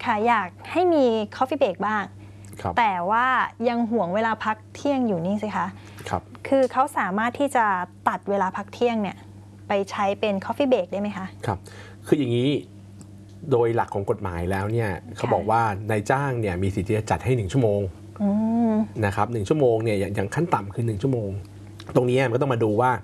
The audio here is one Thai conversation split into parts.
ค่ะอยากให้มี coffee break บ้างแต่ว่ายังห่วงเวลาพักเที่ยงอยู่นี่สิคะคือเขาสามารถที่จะตัดเวลาพักเที่ยงเนี่ยไปใช้เป็น coffee break ได้ไหมคะครับคืออย่างนี้โดยหลักของกฎหมายแล้วเนี่ยเขาบอกว่านายจ้างเนี่ยมีสิทธิ์ที่จะจัดให้1 ชั่วโมงนะครับ1 ชั่วโมงเนี่ยอย่างขั้นต่ำคือ1 ชั่วโมงตรงนี้มันก็ต้องมาดูว่า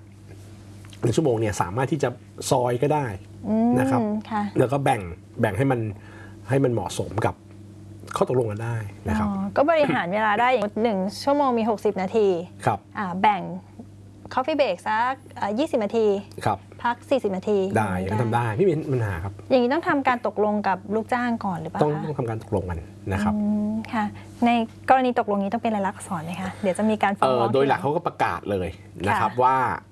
1 ชั่วโมงเนี่ยสามารถที่จะซอยก็ได้นะครับแล้วก็แบ่งให้มันเหมาะสมกับข้อตกลงกันได้นะครับก็บริหารเวลาได้อย่าง1 ชั่วโมงมี60 นาทีครับแบ่ง coffee break สัก20 นาทีพัก40 นาทีได้ยังทำได้ไม่มีปัญหาครับอย่างนี้ต้องทำการตกลงกับลูกจ้างก่อนหรือเปล่าต้องทำการตกลงกันนะครับค่ะในกรณีตกลงนี้ต้องเป็นลายลักษณ์อักษรไหมคะเดี๋ยวจะมีการฟ้องร้องโดยหลักเขาก็ประกาศเลยนะครับว่า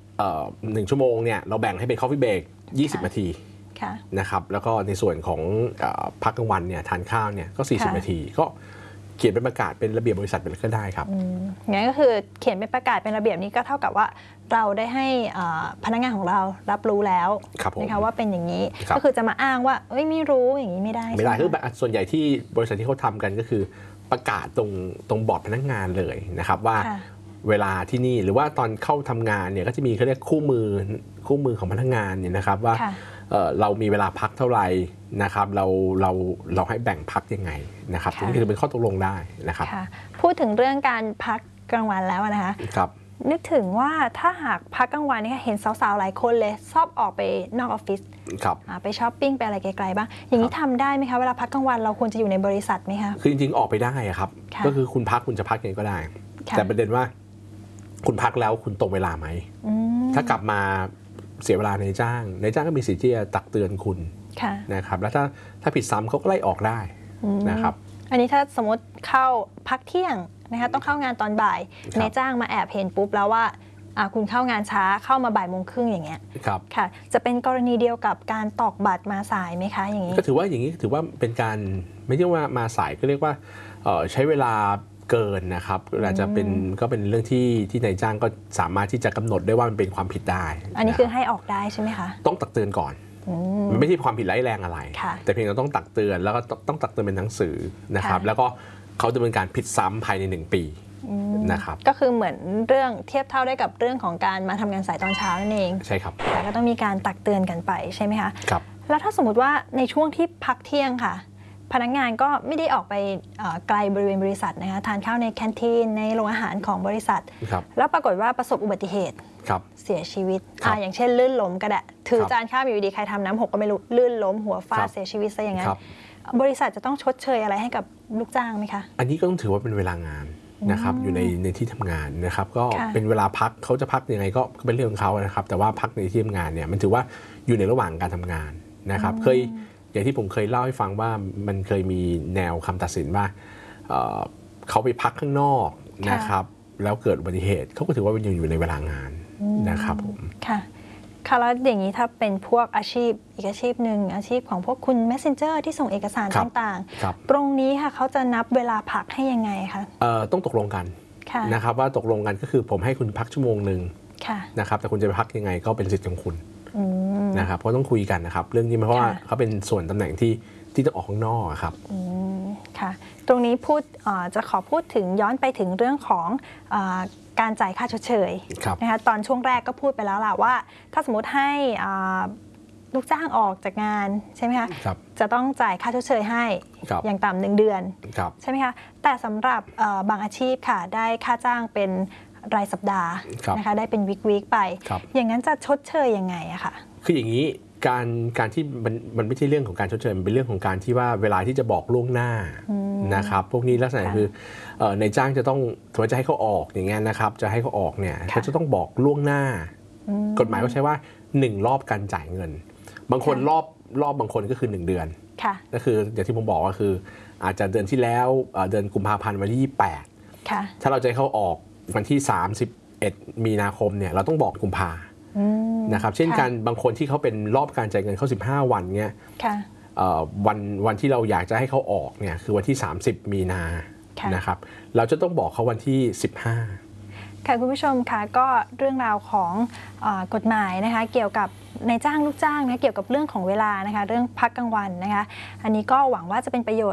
1 ชั่วโมงเนี่ยเราแบ่งให้เป็น coffee break 20 นาทีนะครับแล้วก็ในส่วนของพักกลางวันเนี่ยทานข้าวเนี่ยก็40 นาทีก็เขียนเป็นประกาศเป็นระเบียบบริษัทเป็นก็ได้ครับงั้นก็คือเขียนเป็นประกาศเป็นระเบียบนี้ก็เท่ากับว่าเราได้ให้พนักงานของเรารับรู้แล้วนะคะว่าเป็นอย่างนี้ก็คือจะมาอ้างว่าไม่รู้อย่างนี้ไม่ได้คือส่วนใหญ่ที่บริษัทที่เขาทำกันก็คือประกาศตรงบอร์ดพนักงานเลยนะครับว่าเวลาที่นี่หรือว่าตอนเข้าทำงานเนี่ยก็จะมีเขาเรียกคู่มือของพนักงานเนี่ยนะครับว่าเรามีเวลาพักเท่าไหร่นะครับเราให้แบ่งพักยังไงนะครับนี่คือเป็นข้อตกลงได้นะครับพูดถึงเรื่องการพักกลางวันแล้วนะคะนึกถึงว่าถ้าหากพักกลางวันนี่เห็นสาวๆหลายคนเลยชอบออกไปนอกออฟฟิศไปช้อปปิ้งไปอะไรไกลๆบ้างอย่างนี้ทำได้ไหมคะเวลาพักกลางวันเราควรจะอยู่ในบริษัทไหมคะคือจริงๆออกไปได้ครับก็คือคุณจะพักยังไงก็ได้แต่ประเด็นว่าคุณพักแล้วคุณตรงเวลาไหมถ้ากลับมาเสียเวลาในจ้างก็มีสิทธิ์ที่จะตักเตือนคุณนะครับแล้วถ้าผิดซ้ำเขาก็ไล่ออกได้นะครับอันนี้ถ้าสมมติเข้าพักเที่ยงนะคะต้องเข้างานตอนบ่ายนายจ้างมาแอบเห็นปุ๊บแล้วว่าคุณเข้างานช้าเข้ามาบ่ายโมงครึ่งอย่างเงี้ยค่ะจะเป็นกรณีเดียวกับการตอกบัตรมาสายไหมคะอย่างนี้ก็ถือว่าอย่างนี้ถือว่าเป็นการไม่ใช่ว่ามาสายก็เรียกว่าใช้เวลาเกินนะครับอาจจะเป็นเรื่องที่นายจ้างก็สามารถที่จะกำหนดได้ว่ามันเป็นความผิดได้อันนี้คือให้ออกได้ใช่ไหมคะต้องตักเตือนก่อนมันไม่ใช่ความผิดร้ายแรงอะไรแต่เพียงเราต้องตักเตือนแล้วก็ต้องตักเตือนเป็นหนังสือนะครับแล้วก็เขาจะเป็นการผิดซ้ำภายใน1 ปีนะครับก็คือเหมือนเรื่องเทียบเท่าได้กับเรื่องของการมาทำงานสายตอนเช้านั่นเองใช่ครับแต่ก็ต้องมีการตักเตือนกันไปใช่ไหมคะครับแล้วถ้าสมมติว่าในช่วงที่พักเที่ยงค่ะพนักงานก็ไม่ได้ออกไปไกลบริเวณบริษัทนะคะทานข้าวในแคนทีนในโรงอาหารของบริษัทแล้วปรากฏว่าประสบอุบัติเหตุเสียชีวิตอย่างเช่นลื่นล้มก็ได้ถือจานข้าวอยู่ดีใครทำน้ำหกก็ไม่รู้ลื่นล้มหัวฟาดเสียชีวิตซะอย่างนั้นบริษัทจะต้องชดเชยอะไรให้กับลูกจ้างไหมคะอันนี้ก็ต้องถือว่าเป็นเวลางานนะครับอยู่ในที่ทำงานนะครับก็เป็นเวลาพักเขาจะพักยังไงก็เป็นเรื่องของเขานะครับแต่ว่าพักในที่ทำงานเนี่ยมันถือว่าอยู่ในระหว่างการทำงานนะครับอย่างที่ผมเคยเล่าให้ฟังว่ามันเคยมีแนวคำตัดสินว่าเขาไปพักข้างนอกนะครับแล้วเกิดอุบัติเหตุเขาก็ถือว่ายังอยู่ในเวลางานนะครับผมค่ะแล้วอย่างนี้ถ้าเป็นพวกอาชีพอีกอาชีพหนึ่งอาชีพของพวกคุณ Messenger ที่ส่งเอกสารต่างๆตรงนี้ค่ะเขาจะนับเวลาพักให้ยังไงคะต้องตกลงกันนะครับว่าตกลงกันก็คือผมให้คุณพักชั่วโมงหนึ่งนะครับแต่คุณจะไปพักยังไงก็เป็นสิทธิ์ของคุณนะครับก็ต้องคุยกันนะครับเรื่องนี้เพราะว่าเขาเป็นส่วนตำแหน่งที่ต้องออกข้างนอกครับค่ะตรงนี้จะขอพูดถึงย้อนไปถึงเรื่องของการจ่ายค่าชดเชยนะคะตอนช่วงแรกก็พูดไปแล้วล่ะว่าถ้าสมมติให้ลูกจ้างออกจากงานใช่ไหมคะจะต้องจ่ายค่าชดเชยให้อย่างต่ำ1 เดือนใช่ไหมคะแต่สำหรับบางอาชีพค่ะได้ค่าจ้างเป็นรายสัปดาห์นะคะได้เป็นวีคไปอย่างนั้นจะชดเชยยังไงอะค่ะคืออย่างนี้การที่มันไม่ใช่เรื่องของการชดเชยมันเป็นเรื่องของการที่ว่าเวลาที่จะบอกล่วงหน้านะครับพวกนี้ลักษณะคือในจ้างจะต้องถือว่าจะให้เขาออกอย่างเงี้ยนะครับจะให้เขาออกเนี่ยเขาจะต้องบอกล่วงหน้ากฎหมายก็ใช้ว่า1 รอบการจ่ายเงินบางคนรอบบางคนก็คือ1 เดือนก็คืออย่างที่ผมบอกว่าคืออาจจะเดือนที่แล้วเดือนกุมภาพันธ์วันที่28ถ้าเราจะให้เขาออกวันที่31 มีนาคมเนี่ยเราต้องบอกกุมภานะครับเช่นกันบางคนที่เขาเป็นรอบการจ่ายเงินเขา15 วันเนี่ยวันที่เราอยากจะให้เขาออกเนี่ยคือวันที่30 มีนานะครับเราจะต้องบอกเขาวันที่15 ค่ะคุณผู้ชมค่ะก็เรื่องราวของกฎหมายนะคะเกี่ยวกับนายจ้างลูกจ้างนะเกี่ยวกับเรื่องของเวลานะคะเรื่องพักกลางวันนะคะอันนี้ก็หวังว่าจะเป็นประโยชน์